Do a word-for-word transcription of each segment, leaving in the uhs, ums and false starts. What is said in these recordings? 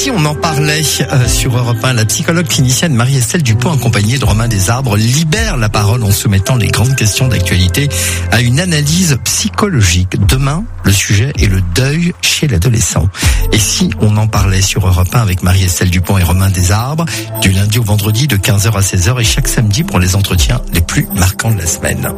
si on en parlait euh, sur Europe un, la psychologue clinicienne Marie-Estelle Dupont, accompagnée de Romain Desarbres, libère la parole en soumettant les grandes questions d'actualité à une analyse psychologique. Demain, le sujet est le deuil chez l'adolescent. Et si on en parlait sur Europe un avec Marie-Estelle Dupont et Romain Desarbres, du lundi au vendredi de quinze heures à seize heures et chaque samedi pour les entretiens les plus marquants de la semaine.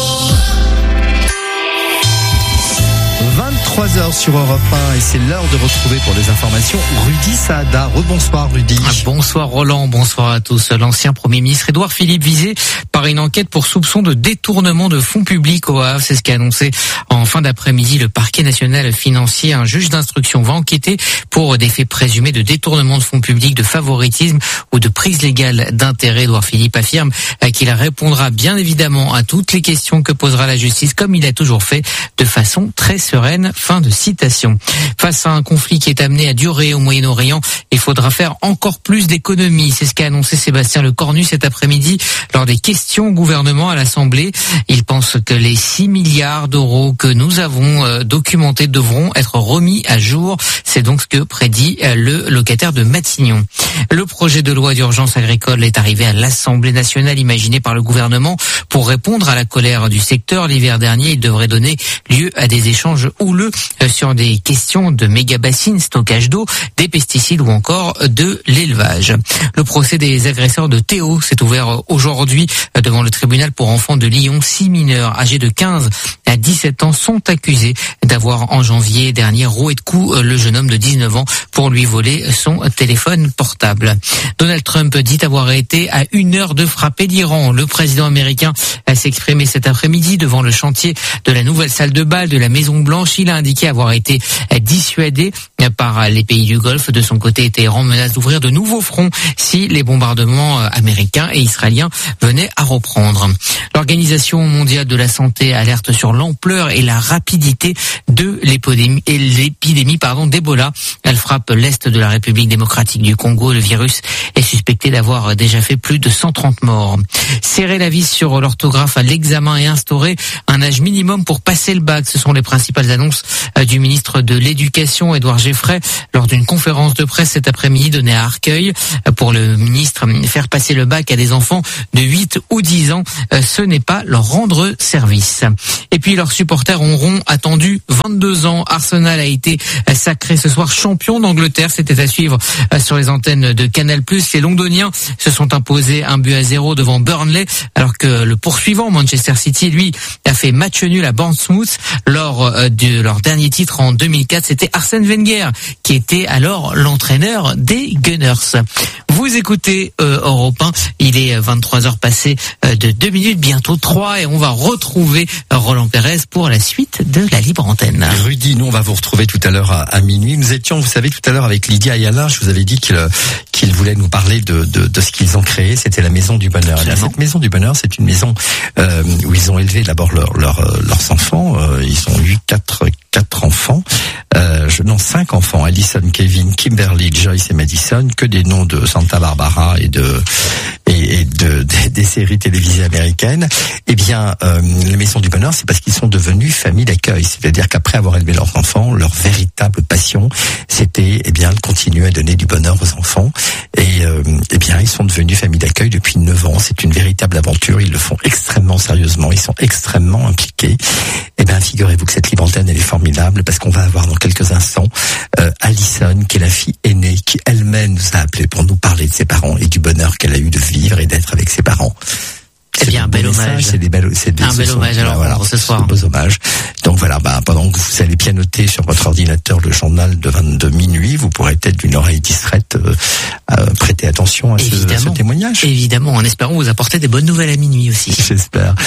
vingt-trois heures sur Europe un et c'est l'heure de retrouver pour les informations Rudy Saada. Rebonsoir Rudy. Bonsoir Roland, bonsoir à tous. L'ancien Premier ministre Édouard Philippe visé par une enquête pour soupçon de détournement de fonds publics au Havre. C'est ce qu'a annoncé en fin d'après-midi le parquet national financier. Un juge d'instruction va enquêter pour des faits présumés de détournement de fonds publics, de favoritisme ou de prise légale d'intérêt. Édouard Philippe affirme qu'il répondra bien évidemment à toutes les questions que posera la justice, comme il a toujours fait, de façon très sereine. Fin de citation. Face à un conflit qui est amené à durer au Moyen-Orient, il faudra faire encore plus d'économies. C'est ce qu'a annoncé Sébastien Lecornu cet après-midi lors des questions au gouvernement à l'Assemblée. Il pense que les six milliards d'euros que nous avons euh, documentés devront être remis à jour. C'est donc ce que prédit euh, le locataire de Matignon. Le projet de loi d'urgence agricole est arrivé à l'Assemblée nationale, imaginé par le gouvernement pour répondre à la colère du secteur. L'hiver dernier, il devrait donner lieu à des échanges houleux sur des questions de méga-bassines, stockage d'eau, des pesticides ou encore de l'élevage. Le procès des agresseurs de Théo s'est ouvert aujourd'hui devant le tribunal pour enfants de Lyon. Six mineurs âgés de quinze à dix-sept ans sont accusés d'avoir en janvier dernier roué de coups le jeune homme de dix-neuf ans pour lui voler son téléphone portable. Donald Trump dit avoir été à une heure de frapper l'Iran. Le président américain s'est exprimé cet après-midi devant le chantier de la nouvelle salle de bal de la Maison-Blanche. Il a indiqué avoir été dissuadé par les pays du Golfe. De son côté, Téhéran menace d'ouvrir de nouveaux fronts si les bombardements américains et israéliens venaient à reprendre. L'Organisation mondiale de la santé alerte sur l'ampleur et la rapidité de l'épidémie, et l'épidémie pardon, d'Ebola. Elle frappe l'est de la République démocratique du Congo. Le virus est suspecté d'avoir déjà fait plus de cent trente morts. Serrer la vis sur l'orthographe à l'examen et instaurer un âge minimum pour passer le bac. Ce sont les principales annonces du ministre de l'Éducation, Édouard Geoffrey, lors d'une conférence de presse cet après-midi donnée à Arcueil. Pour le ministre, faire passer le bac à des enfants de huit ou dix ans, ce n'est pas leur rendre service. Et puis leurs supporters auront attendu vingt-deux ans. Arsenal a été sacré ce soir champion d'Angleterre. C'était à suivre sur les antennes de Canal plus. Les Londoniens se sont imposés un but à zéro devant Burnley, alors que le poursuivant Manchester City, lui, a fait match nul à Bournemouth lors de leur dernier titre en deux mille quatre. C'était Arsène Wenger qui était alors l'entraîneur des Gunners. Vous écoutez euh, Europe un, il est vingt-trois heures passées euh, de deux minutes, bientôt trois, et on va retrouver Roland Pérez pour la suite de la libre antenne. Rudy, nous on va vous retrouver tout à l'heure à, à minuit. Nous étions, vous savez, tout à l'heure avec Lydia Ayala, je vous avais dit qu'il qu'il voulait nous parler de, de, de ce qu'ils ont créé, c'était la Maison du Bonheur. Là, cette Maison du Bonheur, c'est une maison euh, où ils ont élevé d'abord leur, leur, leurs enfants, euh, ils ont eu quatre, quatre enfants, euh, je, non cinq enfants, Alison, Kevin, Kimberly, Joyce et Madison, que des noms de Santa Barbara et de et, et de, de des séries télévisées américaines. Eh bien, euh, la Maison du Bonheur, c'est parce qu'ils sont devenus famille d'accueil, c'est-à-dire qu'après avoir élevé leurs enfants, leur véritable passion, c'était eh bien de continuer à donner du bonheur aux enfants. Et euh, eh bien, ils sont devenus famille d'accueil depuis neuf ans. C'est une véritable aventure. Ils le font extrêmement sérieusement. Ils sont extrêmement impliqués. Eh bien, figurez-vous que cette libre antenne, elle est formidable parce qu'on va avoir dans quelques instants euh, Alison, qui est la fille aînée, qui elle-même nous a appelé pour nous parler de ses parents et du bonheur qu'elle a eu de vivre et d'être avec ses parents. C'est bien un bel hommage. C'est des belles, c'est des, un bel sont, hommage alors voilà, pour ce soir. Beaux hommages. Donc voilà, bah, pendant que vous allez pianoter sur votre ordinateur le journal de vingt-deux minuit, vous pourrez peut-être d'une oreille distraite euh, euh, prêter attention à ce, à ce témoignage. Évidemment, en espérant vous apporter des bonnes nouvelles à minuit aussi. J'espère.